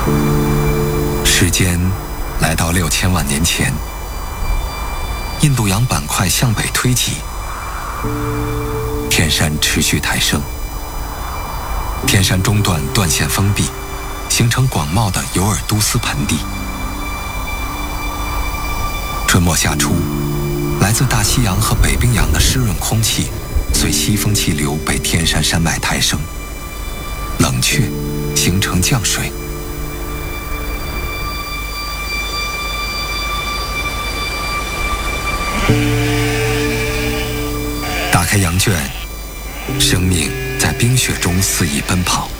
时间来到6000万年前，印度洋板块向北推挤，天山持续抬升，天山中段断线封闭，形成广袤的尤尔都斯盆地。春末夏初，来自大西洋和北冰洋的湿润空气随西风气流被天山山脉抬升，冷却形成降水。打开羊圈，生命在冰雪中肆意奔跑。